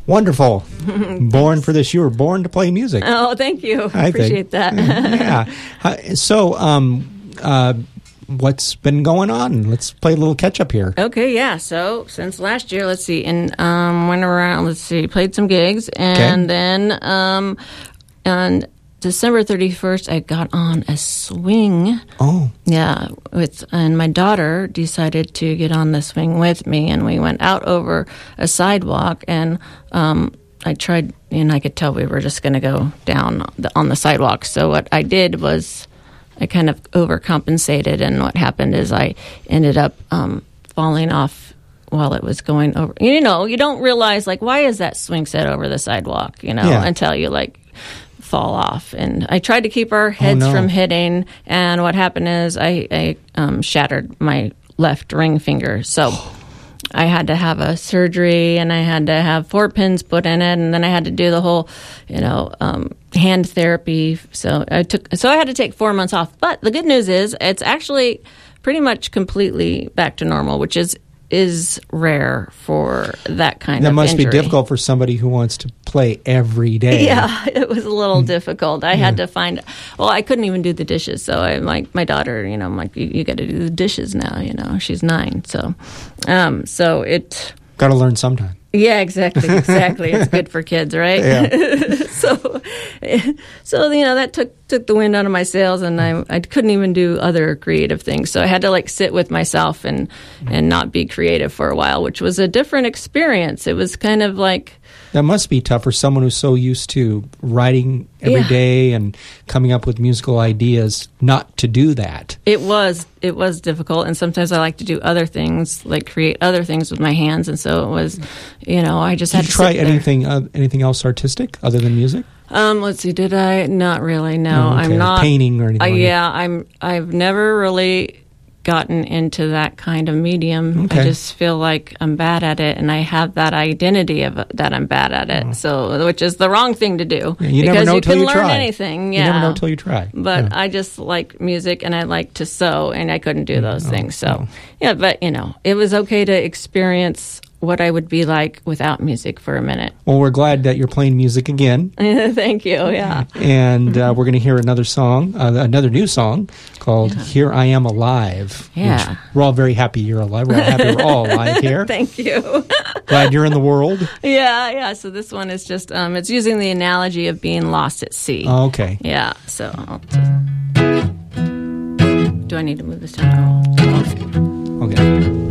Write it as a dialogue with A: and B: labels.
A: Wonderful. Born for this. You were born to play music.
B: Oh, thank you. I appreciate that.
A: Yeah. So, what's been going on? Let's play a little catch up here.
B: Okay, yeah. So since last year, let's see, and went around. Let's see, played some gigs, and then on December 31st, I got on a swing.
A: Oh,
B: yeah. And my daughter decided to get on the swing with me, and we went out over a sidewalk, and I tried, and I could tell we were just going to go down on the sidewalk. So what I did was, I kind of overcompensated, and what happened is I ended up falling off while it was going over. You know, you don't realize, like, why is that swing set over the sidewalk, until you, like, fall off. And I tried to keep our heads from hitting, and what happened is I shattered my left ring finger. So I had to have a surgery, and I had to have 4 pins put in it, and then I had to do the whole, hand therapy. So I had to take 4 months off. But the good news is it's actually pretty much completely back to normal, which is rare for that kind of injury. That
A: must be difficult for somebody who wants to play every day.
B: Yeah, it was a little difficult. I had to find, I couldn't even do the dishes. So I'm like, my daughter, I'm like, you got to do the dishes now, she's 9. So it...
A: Got to learn sometime.
B: Yeah, exactly. It's good for kids, right?
A: Yeah.
B: So that took the wind out of my sails, and I couldn't even do other creative things. So I had to sit with myself and not be creative for a while, which was a different experience. It was kind of like...
A: That must be tough for someone who's so used to writing every day and coming up with musical ideas, not to do that.
B: It was difficult, and sometimes I like to do other things, like create other things with my hands, and so it was, I just had to
A: try anything else artistic other than music?
B: Let's see, did I? Not really, no.
A: Okay.
B: I'm not.
A: Painting or anything
B: I've never really gotten into that kind of medium.
A: Okay.
B: I just feel like I'm bad at it, and I have that identity of that I'm bad at it. So, which is the wrong thing to do.
A: Yeah, you never know till you try.
B: Because you can learn anything. Yeah.
A: You never know till you try.
B: But I just like music, and I like to sew, and I couldn't do those things. So, but it was okay to experience what I would be like without music for a minute.
A: Well, we're glad that you're playing music again.
B: Thank you, yeah.
A: And we're going to hear another song, another new song called Here I Am Alive.
B: Yeah.
A: We're all very happy you're alive. We're happy we're all alive here.
B: Thank you.
A: Glad you're in the world.
B: Yeah. So this one is just, it's using the analogy of being lost at sea.
A: Oh, okay.
B: Yeah, so I'll just... Do I need to move this down?
A: Okay.